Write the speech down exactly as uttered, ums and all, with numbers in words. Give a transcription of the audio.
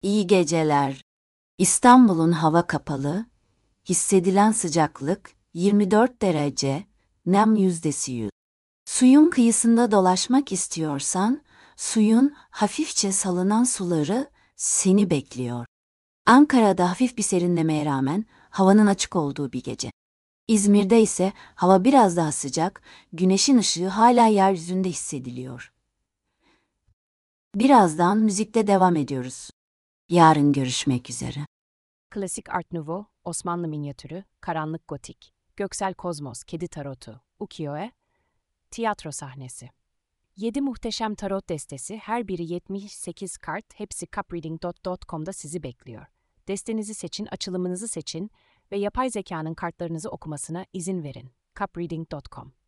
İyi geceler. İstanbul'un hava kapalı, hissedilen sıcaklık yirmi dört derece, nem yüzdesi yüz. Suyun kıyısında dolaşmak istiyorsan, suyun hafifçe salınan suları seni bekliyor. Ankara'da hafif bir serinlemeye rağmen havanın açık olduğu bir gece. İzmir'de ise hava biraz daha sıcak, güneşin ışığı hala yeryüzünde hissediliyor. Birazdan müzikte devam ediyoruz. Yarın görüşmek üzere. Klasik Art Nouveau, Osmanlı minyatürü, karanlık gotik, Göksel Kozmos, Kedi Tarotu, Ukiyo-e, tiyatro sahnesi. Yedi muhteşem tarot destesi, her biri yetmiş sekiz kart, hepsi cupreading nokta com'da sizi bekliyor. Destenizi seçin, açılımınızı seçin ve yapay zekanın kartlarınızı okumasına izin verin. cupreading nokta com